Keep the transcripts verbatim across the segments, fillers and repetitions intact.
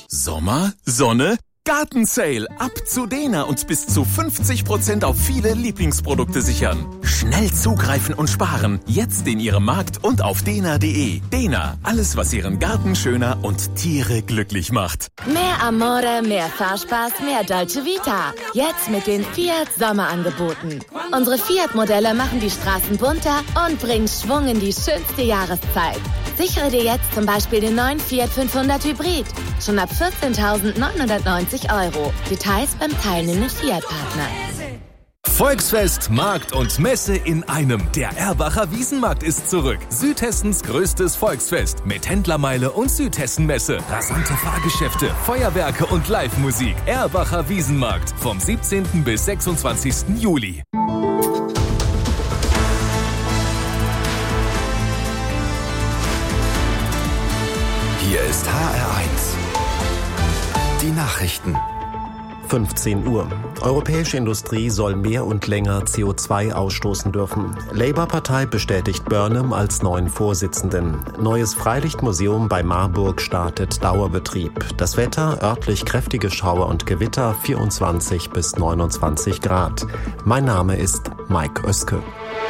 Sommer, Sonne, Gartensale. Ab zu Dena und bis zu fünfzig Prozent auf viele Lieblingsprodukte sichern. Schnell zugreifen und sparen. Jetzt in Ihrem Markt und auf dena punkt de. Dena, alles was Ihren Garten schöner und Tiere glücklich macht. Mehr Amore, mehr Fahrspaß, mehr Dolce Vita. Jetzt mit den Fiat Sommerangeboten. Unsere Fiat-Modelle machen die Straßen bunter und bringen Schwung in die schönste Jahreszeit. Sichere dir jetzt zum Beispiel den neuen Fiat fünfhundert Hybrid. Schon ab vierzehntausendneunhundertneunzig Euro. Details beim teilnehmenden Fiat-Partner. Volksfest, Markt und Messe in einem. Der Erbacher Wiesenmarkt ist zurück. Südhessens größtes Volksfest mit Händlermeile und Südhessen-Messe. Rasante Fahrgeschäfte, Feuerwerke und Live-Musik. Erbacher Wiesenmarkt vom siebzehnten bis sechsundzwanzigsten Juli. Hier ist H R eins. Die Nachrichten. fünfzehn Uhr. Europäische Industrie soll mehr und länger C O zwei ausstoßen dürfen. Labour-Partei bestätigt Burnham als neuen Vorsitzenden. Neues Freilichtmuseum bei Marburg startet Dauerbetrieb. Das Wetter, örtlich kräftige Schauer und Gewitter, vierundzwanzig bis neunundzwanzig Grad. Mein Name ist Mike Oeske.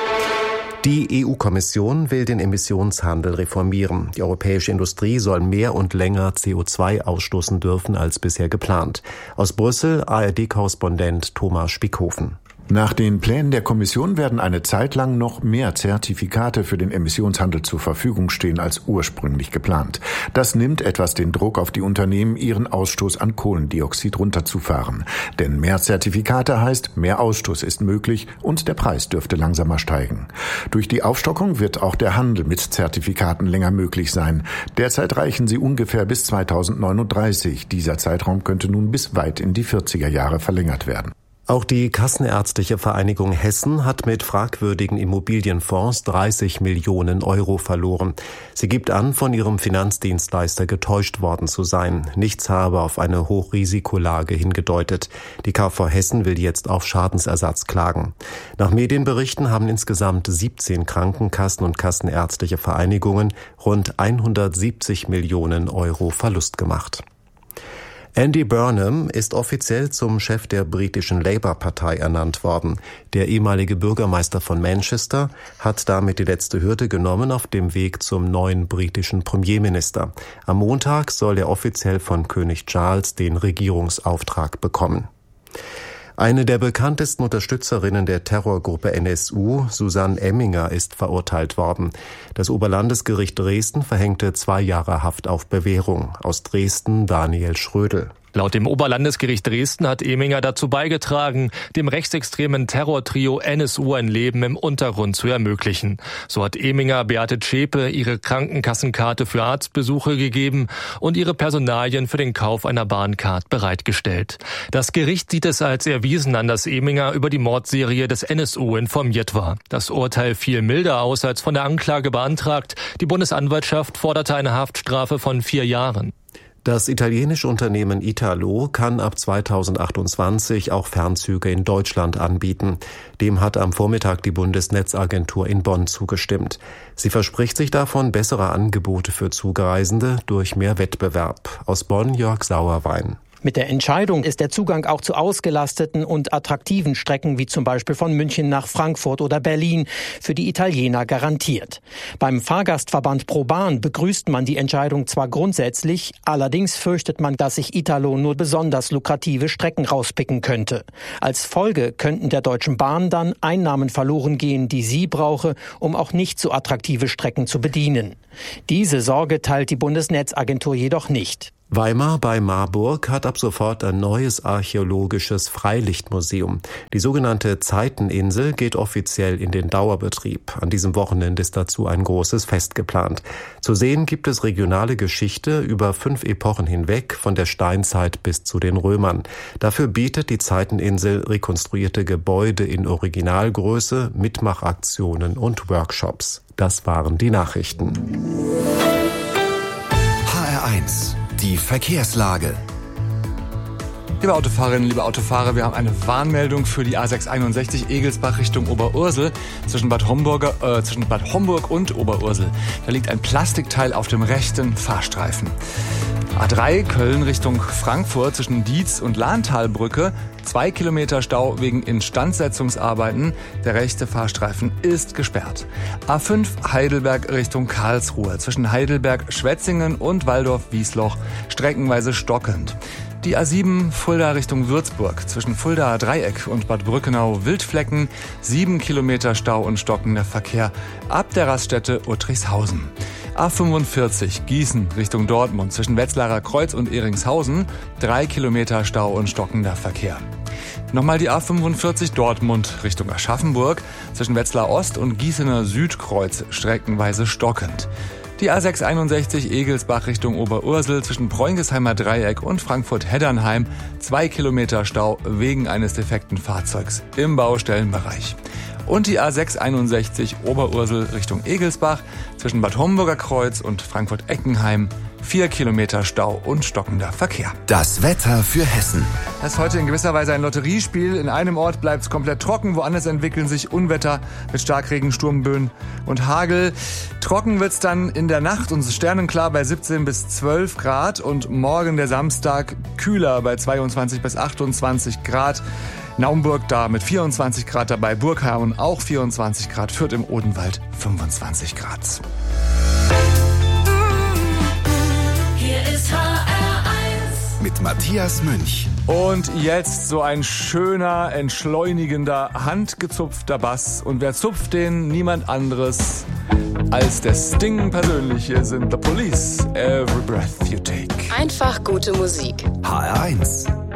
Die E U-Kommission will den Emissionshandel reformieren. Die europäische Industrie soll mehr und länger C O zwei ausstoßen dürfen als bisher geplant. Aus Brüssel A R D-Korrespondent Thomas Spickhofen. Nach den Plänen der Kommission werden eine Zeit lang noch mehr Zertifikate für den Emissionshandel zur Verfügung stehen als ursprünglich geplant. Das nimmt etwas den Druck auf die Unternehmen, ihren Ausstoß an Kohlendioxid runterzufahren. Denn mehr Zertifikate heißt, mehr Ausstoß ist möglich und der Preis dürfte langsamer steigen. Durch die Aufstockung wird auch der Handel mit Zertifikaten länger möglich sein. Derzeit reichen sie ungefähr bis zweitausendneununddreißig. Dieser Zeitraum könnte nun bis weit in die vierziger Jahre verlängert werden. Auch die Kassenärztliche Vereinigung Hessen hat mit fragwürdigen Immobilienfonds dreißig Millionen Euro verloren. Sie gibt an, von ihrem Finanzdienstleister getäuscht worden zu sein. Nichts habe auf eine Hochrisikolage hingedeutet. Die K V Hessen will jetzt auf Schadensersatz klagen. Nach Medienberichten haben insgesamt siebzehn Krankenkassen und kassenärztliche Vereinigungen rund hundertsiebzig Millionen Euro Verlust gemacht. Andy Burnham ist offiziell zum Chef der britischen Labour-Partei ernannt worden. Der ehemalige Bürgermeister von Manchester hat damit die letzte Hürde genommen auf dem Weg zum neuen britischen Premierminister. Am Montag soll er offiziell von König Charles den Regierungsauftrag bekommen. Eine der bekanntesten Unterstützerinnen der Terrorgruppe N S U, Susanne Emminger, ist verurteilt worden. Das Oberlandesgericht Dresden verhängte zwei Jahre Haft auf Bewährung. Aus Dresden Daniel Schrödel. Laut dem Oberlandesgericht Dresden hat Emminger dazu beigetragen, dem rechtsextremen Terrortrio N S U ein Leben im Untergrund zu ermöglichen. So hat Emminger Beate Zschäpe ihre Krankenkassenkarte für Arztbesuche gegeben und ihre Personalien für den Kauf einer Bahncard bereitgestellt. Das Gericht sieht es als erwiesen an, dass Emminger über die Mordserie des N S U informiert war. Das Urteil fiel milder aus als von der Anklage beantragt. Die Bundesanwaltschaft forderte eine Haftstrafe von vier Jahren. Das italienische Unternehmen Italo kann ab zweitausendachtundzwanzig auch Fernzüge in Deutschland anbieten. Dem hat am Vormittag die Bundesnetzagentur in Bonn zugestimmt. Sie verspricht sich davon bessere Angebote für Zugreisende durch mehr Wettbewerb. Aus Bonn Jörg Sauerwein. Mit der Entscheidung ist der Zugang auch zu ausgelasteten und attraktiven Strecken wie zum Beispiel von München nach Frankfurt oder Berlin für die Italiener garantiert. Beim Fahrgastverband ProBahn begrüßt man die Entscheidung zwar grundsätzlich, allerdings fürchtet man, dass sich Italo nur besonders lukrative Strecken rauspicken könnte. Als Folge könnten der Deutschen Bahn dann Einnahmen verloren gehen, die sie brauche, um auch nicht so attraktive Strecken zu bedienen. Diese Sorge teilt die Bundesnetzagentur jedoch nicht. Weimar bei Marburg hat ab sofort ein neues archäologisches Freilichtmuseum. Die sogenannte Zeiteninsel geht offiziell in den Dauerbetrieb. An diesem Wochenende ist dazu ein großes Fest geplant. Zu sehen gibt es regionale Geschichte über fünf Epochen hinweg, von der Steinzeit bis zu den Römern. Dafür bietet die Zeiteninsel rekonstruierte Gebäude in Originalgröße, Mitmachaktionen und Workshops. Das waren die Nachrichten. H R eins. Die Verkehrslage. Liebe Autofahrerinnen, liebe Autofahrer, wir haben eine Warnmeldung für die A sechshunderteinundsechzig Egelsbach Richtung Oberursel zwischen Bad Homburger, äh, zwischen Bad Homburg und Oberursel. Da liegt ein Plastikteil auf dem rechten Fahrstreifen. A drei Köln Richtung Frankfurt zwischen Dietz und Lahntalbrücke. Zwei Kilometer Stau wegen Instandsetzungsarbeiten. Der rechte Fahrstreifen ist gesperrt. A fünf Heidelberg Richtung Karlsruhe zwischen Heidelberg-Schwetzingen und Walldorf-Wiesloch streckenweise stockend. Die A sieben Fulda Richtung Würzburg zwischen Fuldaer Dreieck und Bad Brückenau-Wildflecken. Sieben Kilometer Stau und stockender Verkehr ab der Raststätte Uttrichshausen. A fünfundvierzig Gießen Richtung Dortmund zwischen Wetzlarer Kreuz und Eringshausen. Drei Kilometer Stau und stockender Verkehr. Nochmal die A fünfundvierzig Dortmund Richtung Aschaffenburg zwischen Wetzlar Ost und Gießener Südkreuz streckenweise stockend. Die A sechshunderteinundsechzig Egelsbach Richtung Oberursel zwischen Preungesheimer Dreieck und Frankfurt-Heddernheim. Zwei Kilometer Stau wegen eines defekten Fahrzeugs im Baustellenbereich. Und die A sechshunderteinundsechzig Oberursel Richtung Egelsbach zwischen Bad Homburger Kreuz und Frankfurt-Eckenheim. Vier Kilometer Stau und stockender Verkehr. Das Wetter für Hessen. Das ist heute in gewisser Weise ein Lotteriespiel. In einem Ort bleibt es komplett trocken, woanders entwickeln sich Unwetter mit Starkregen, Sturmböen und Hagel. Trocken wird's dann in der Nacht und sternenklar bei siebzehn bis zwölf Grad und morgen der Samstag kühler bei zweiundzwanzig bis achtundzwanzig Grad. Naumburg da mit vierundzwanzig Grad dabei, Burghauen auch vierundzwanzig Grad, Fürth im Odenwald fünfundzwanzig Grad. Mit Matthias Münch. Und jetzt so ein schöner, entschleunigender, handgezupfter Bass. Und wer zupft den? Niemand anderes als der Sting persönlich. Hier sind The Police. Every breath you take. Einfach gute Musik. H R eins.